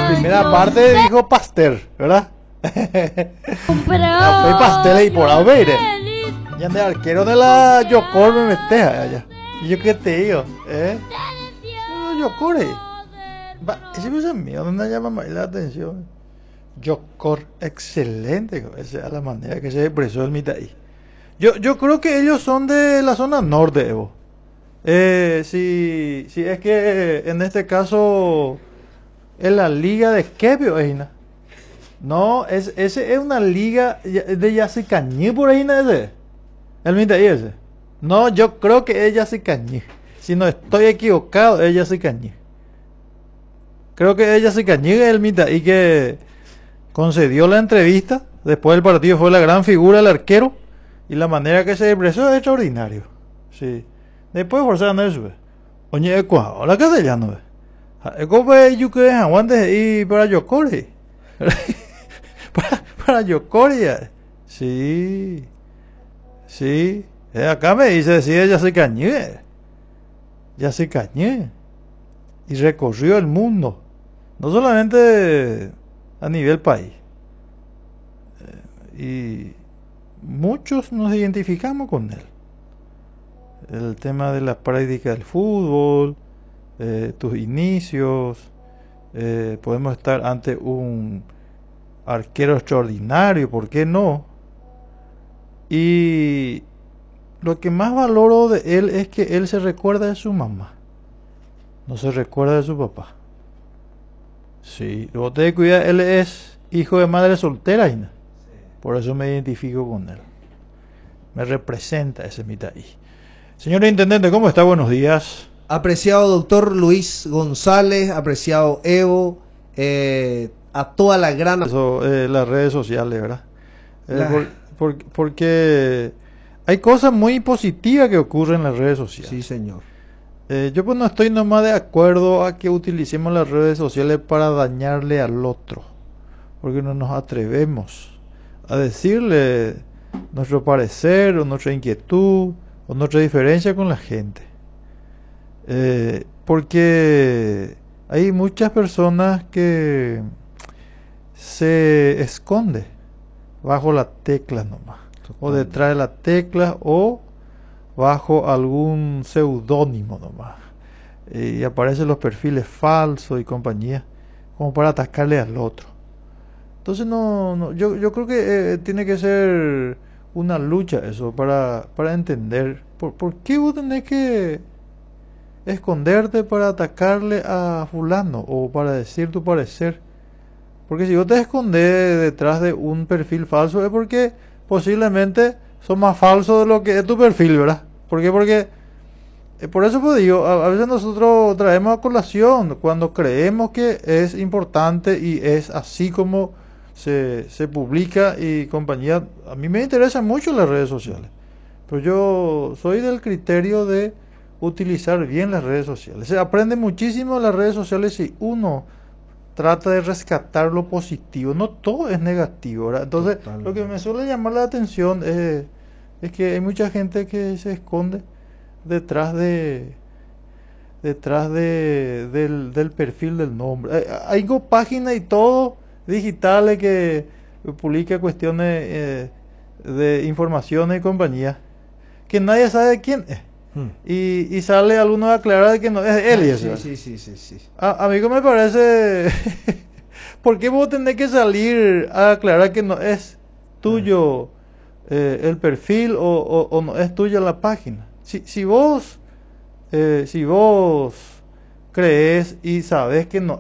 la primera parte dijo Pasteur, ¿verdad? Hay pasteles y por ver. Ya de arquero de la Yocor me festeja allá. ¿Y yo qué te digo? Yocore. Ese cosa mío, no me llama más la atención. Yocor, excelente. Esa es la manera que se expresó el Mitaí. Yo creo que ellos son de la zona norte, Evo. Si es que en este caso es la liga de Kevio, Eina. No, ese es una liga de Yacicañí por ahí, ¿no? Ese. El Mitaí ese. No, yo creo que es Yacicañí. Si no estoy equivocado, es Yacicañí. Creo que es Yacicañí el Mitaí que concedió la entrevista. Después del partido fue la gran figura el arquero. Y la manera que se expresó es extraordinario. Sí. Después forzaron eso. Oye, ahora castellano. ¿Cómo es yo que aguantes y para Yocore? para Yocoria. Sí. Sí. Acá me dice decir Yacicañé. Yacicañé. Y recorrió el mundo. No solamente a nivel país. Y muchos nos identificamos con él. El tema de la práctica del fútbol, tus inicios, podemos estar ante un arquero extraordinario, ¿por qué no? Y lo que más valoro de él es que él se recuerda de su mamá, no se recuerda de su papá. Sí, luego te cuida, él es hijo de madre soltera, Ina. Por eso me identifico con él. Me representa ese Mitaí. Señor Intendente, ¿cómo está? Buenos días. Apreciado doctor Luis González, apreciado Evo, a toda la gran... Eso, las redes sociales, ¿verdad? Porque hay cosas muy positivas que ocurren en las redes sociales. Sí, señor. Yo pues no estoy nomás de acuerdo a que utilicemos las redes sociales para dañarle al otro. Porque no nos atrevemos a decirle nuestro parecer o nuestra inquietud o nuestra diferencia con la gente. Porque hay muchas personas que se esconden bajo la tecla nomás, o detrás de la tecla, o bajo algún seudónimo nomás, y aparecen los perfiles falsos y compañía, como para atacarle al otro. Entonces yo creo que tiene que ser una lucha eso para entender por qué vos tenés que esconderte para atacarle a fulano o para decir tu parecer. Porque si vos te escondes detrás de un perfil falso es porque posiblemente son más falsos de lo que es tu perfil, ¿verdad? ¿Por qué? Porque por eso pues digo, a veces nosotros traemos a colación cuando creemos que es importante y es así como se publica y compañía. A mí me interesan mucho las redes sociales, pero yo soy del criterio de utilizar bien las redes sociales. Se aprende muchísimo de las redes sociales si uno trata de rescatar lo positivo. No todo es negativo, ¿verdad? Entonces, lo que me suele llamar la atención es que hay mucha gente que se esconde detrás del perfil del nombre. Hay páginas y todo digitales que publica cuestiones de informaciones y compañía que nadie sabe quién es. Y sale alguno a aclarar de que no es él y eso. Sí. A mí me parece ¿por qué vos tenés que salir a aclarar que no es tuyo el perfil o no es tuya la página? Si vos crees y sabes que no